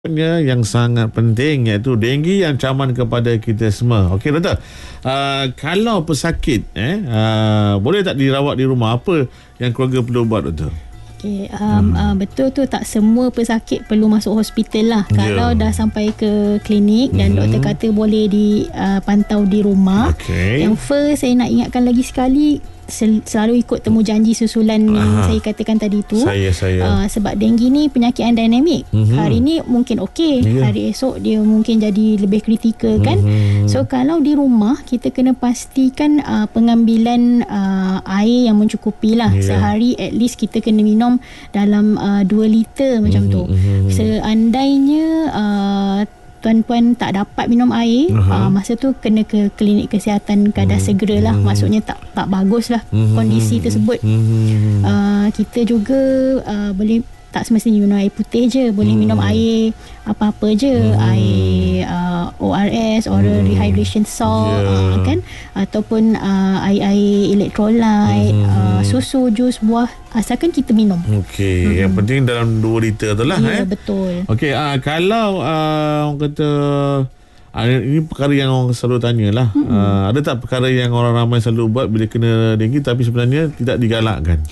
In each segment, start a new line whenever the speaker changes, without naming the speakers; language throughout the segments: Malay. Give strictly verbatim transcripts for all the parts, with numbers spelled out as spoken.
yang sangat penting iaitu denggi yang ancaman kepada kita semua. Okey doktor, uh, kalau pesakit eh uh, boleh tak dirawat di rumah, apa yang keluarga perlu buat doktor?
Okay, um, hmm. uh, betul tu, tak semua pesakit perlu masuk hospital lah. Yeah. Kalau dah sampai ke klinik dan hmm. doktor kata boleh dipantau uh, di rumah. Okay. Yang first saya nak ingatkan lagi sekali, sel- selalu ikut temu janji susulan Aha. yang saya katakan tadi tu.
Saya saya.
Uh, sebab denggi ni penyakit yang dinamik. Mm-hmm. Hari ni mungkin okey, yeah. hari esok dia mungkin jadi lebih kritikal kan. Mm-hmm. So kalau di rumah kita kena pastikan uh, pengambilan uh, air yang mencukupi lah. Yeah. Sehari at least kita kena minum dalam uh, dua liter macam mm-hmm. tu. Seandainya uh, tuan-puan tak dapat minum air, uh-huh. uh, masa tu kena ke klinik kesihatan kadar uh-huh. segeralah. Uh-huh. Maksudnya tak tak baguslah uh-huh. kondisi tersebut. Uh-huh. Uh, kita juga uh, boleh tak semestinya minum air putih je, boleh hmm. minum air apa-apa je, hmm. air uh, O R S, oral hmm. rehydration salt, yeah. uh, kan, ataupun uh, air-air elektrolit, hmm. uh, susu, jus, buah, asalkan kita minum.
Okey, hmm. yang penting dalam dua liter tu lah.
Ya, yeah,
eh?
betul.
Okey, uh, kalau uh, orang kata uh, ini perkara yang orang selalu tanyalah, hmm. uh, ada tak perkara yang orang ramai selalu buat bila kena denggi tapi sebenarnya tidak digalakkan?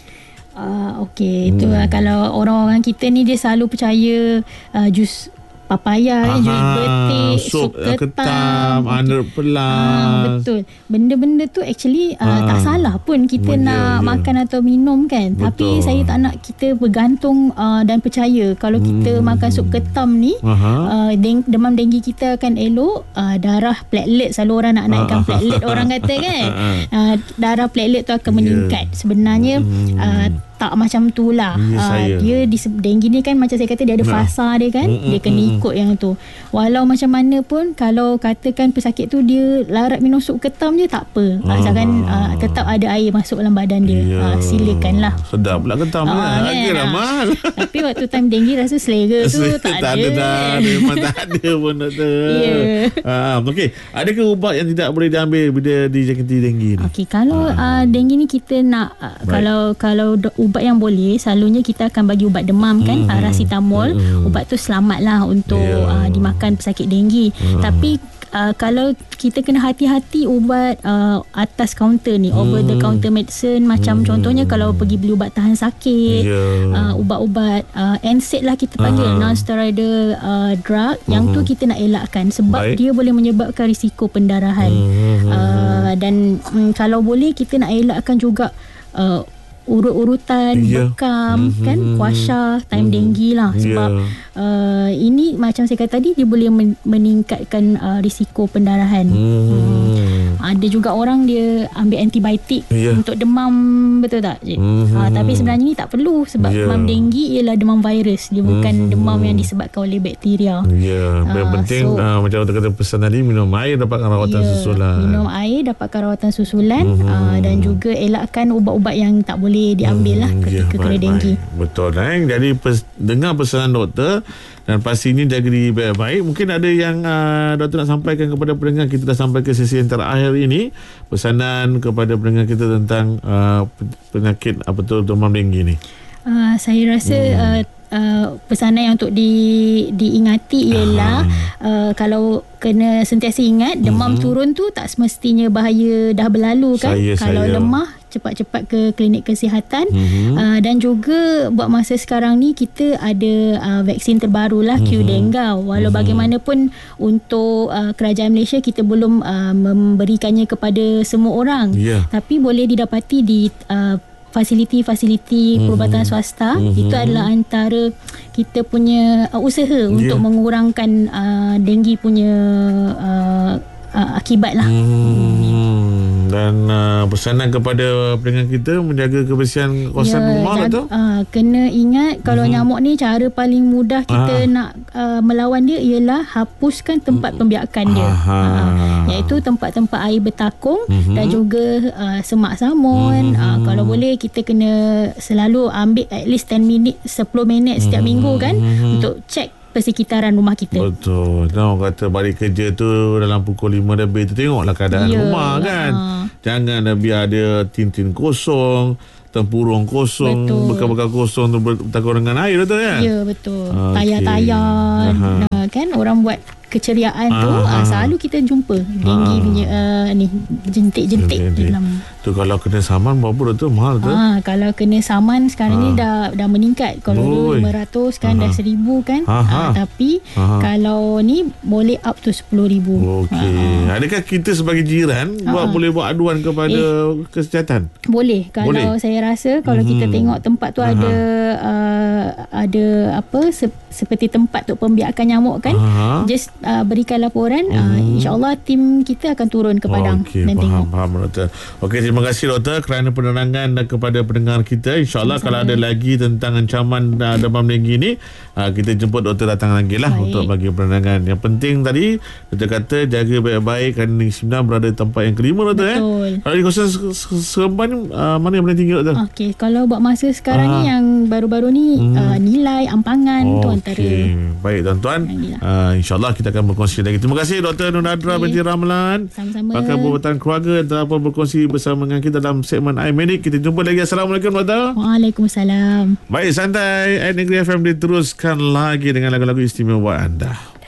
Uh, Okey, itu hmm. kalau orang-orang kita ni dia selalu percaya uh, jus papaya, Aha, jus betik, sup ketam,
air pelang.
Ah, betul. Benda-benda tu actually uh, tak salah pun kita Benda, nak ya. makan atau minum kan. Betul. Tapi saya tak nak kita bergantung uh, dan percaya kalau kita hmm. makan sup ketam ni, uh, deng- demam denggi kita akan elok. Uh, darah platelet, selalu orang nak naikkan platelet orang kata kan. Uh, darah platelet tu akan meningkat. Yeah. Sebenarnya hmm. uh, tak macam tu lah. Ya, uh, dia di denggi ni kan macam saya kata dia ada fasa dia kan. Mm, dia kena mm, ikut yang tu. Walau macam mana pun kalau katakan pesakit tu dia larat minum sup ketam je tak apa. Ah. Asalkan uh, tetap ada air masuk dalam badan dia. Ya. Uh, silakanlah.
Sedap pula ketam uh, kan. Harga mahal.
Tapi waktu time denggi rasa selera tu tak,
tak ada. Tak ada. Memang tak ada pun doktor. Ya. Uh, Okey. Adakah ubat yang tidak boleh diambil bila dijangkiti denggi ni?
Okey. Kalau uh. Uh, denggi ni kita nak uh, kalau kalau do- ubat yang boleh, selalunya kita akan bagi ubat demam kan, hmm. paracetamol. Hmm. Ubat tu selamatlah untuk yeah. uh, dimakan pesakit denggi. Hmm. Tapi uh, kalau kita kena hati-hati ubat uh, atas kaunter ni, hmm. over the counter medicine macam hmm. contohnya kalau pergi beli ubat tahan sakit, yeah. uh, ubat-ubat uh, N SAID lah kita panggil, uh-huh. non-steroidal uh, drug, hmm. yang tu kita nak elakkan sebab Baik. dia boleh menyebabkan risiko pendarahan. Hmm. Uh, dan um, kalau boleh kita nak elakkan juga uh, urut-urutan, yeah. bekam, mm-hmm. kan, kuasha, time mm-hmm. denggi lah. Sebab yeah. uh, ini macam saya kata tadi, dia boleh men- meningkatkan uh, risiko pendarahan. Mm. Hmm. Ada juga orang dia ambil antibiotik yeah. untuk demam, betul tak? Mm-hmm. Uh, tapi sebenarnya ni tak perlu sebab yeah. demam denggi ialah demam virus. Dia bukan mm-hmm. demam yang disebabkan oleh bakteria.
Ya, yeah. uh, yang penting so, uh, macam orang kata pesan tadi, minum air dapatkan rawatan yeah. susulan. Minum
air dapatkan rawatan susulan, mm-hmm. uh, dan juga elakkan ubat-ubat yang tak boleh diambil lah ketika hmm, kena denggi.
Betul eh? Jadi pes, dengar pesanan doktor dan pastinya jaga diri baik-baik. Mungkin ada yang uh, doktor nak sampaikan kepada pendengar. Kita dah sampai ke sesi yang terakhir ini, pesanan kepada pendengar kita tentang uh, penyakit apa tu demam denggi ni.
Uh, saya rasa hmm. uh, Uh, pesanan yang untuk di, diingati ialah uh, kalau kena sentiasa ingat demam uh-huh. turun tu tak semestinya bahaya dah berlalu kan. Saya, kalau saya. lemah cepat-cepat ke klinik kesihatan. uh-huh. uh, dan juga buat masa sekarang ni kita ada uh, vaksin terbaru lah, uh-huh. Q-Denga. Walau uh-huh. bagaimanapun untuk uh, kerajaan Malaysia kita belum uh, memberikannya kepada semua orang, yeah. tapi boleh didapati di uh, fasiliti-fasiliti mm-hmm. perubatan swasta. Mm-hmm. Itu adalah antara kita punya uh, usaha yeah. untuk mengurangkan uh, denggi punya uh, uh, akibat lah. Mm-hmm.
Dan uh, pesanan kepada pendengar kita menjaga kebersihan kawasan yeah, rumah lah tu.
Uh, kena ingat kalau mm-hmm. nyamuk ni cara paling mudah kita ah. nak uh, melawan dia ialah hapuskan tempat pembiakan dia. Uh, iaitu tempat-tempat air bertakung mm-hmm. dan juga uh, semak samun. Mm-hmm. Uh, kalau boleh kita kena selalu ambil at least ten minit, sepuluh minit setiap mm-hmm. minggu kan mm-hmm. untuk cek persekitaran rumah kita.
Betul. Nah, orang kata balik kerja tu dalam pukul lima lebih tu tengoklah keadaan yeah. rumah kan. Uh. Jangan biar dia tin-tin kosong. tempurung kosong,
Betul.
bekal-bekal kosong tu bertakur dengan air, betul kan?
Ya, betul.
Okey.
Tayar-tayar.
Aha.
Nah, kan orang buat keceriaan tu,
Aha.
ah, selalu kita jumpa denggi
Ah.
punya uh, ni jentik-jentik di
Jentik-jentik.
dalam.
Tu kalau kena saman berapa tu mahal tu?
Ah, kalau kena saman sekarang ni
Ah.
dah dah meningkat. Kalau dulu
Oi.
lima ratus kan, dah
Aha.
seribu kan.
Aha.
Ah, tapi
Aha.
kalau ni boleh up to sepuluh ribu.
Okey. Adakah kita sebagai jiran buat
Ha.
boleh buat aduan kepada kesihatan?
Boleh. Kalau
Boleh.
saya rasa kalau
Mhm.
kita tengok tempat tu
Aha.
ada uh, ada apa se- seperti tempat untuk pembiakan nyamuk kan.
Aha.
Just uh, berikan laporan, uh,
Mhm.
insya-Allah tim kita akan turun ke padang
Okey,
dan
faham,
tengok.
faham doktor. Okey, terima kasih doktor kerana penerangan dan kepada pendengar kita. InsyaAllah kalau ada lagi tentang ancaman uh, demam denggi ni, uh, kita jemput doktor datang lagi lah
Baik.
untuk bagi penerangan. Yang penting tadi doktor kata jaga baik-baik kerana Negeri Sembilan berada di tempat yang kelima doktor.
Betul.
Eh. Kalau di kawasan Seremban ni uh, mana yang paling tinggi doktor?
Okey, kalau buat masa sekarang
Ah.
ni yang baru-baru ni
Hmm.
uh, nilai ampangan tu antara.
Okey, baik tuan-tuan.
Alhamdulillah.
Uh, InsyaAllah kita akan berkongsi lagi. Terima kasih Doktor Nur Nadra
Okey.
binti Ramlan.
Sama-sama.
Pakar Perubatan Keluarga telah pun berkongsi bersama dengan kita dalam segmen iMedic. Kita jumpa lagi. Assalamualaikum Doktor.
Waalaikumsalam.
Baik, santai. At Negeri F M diteruskan lagi dengan lagu-lagu istimewa anda.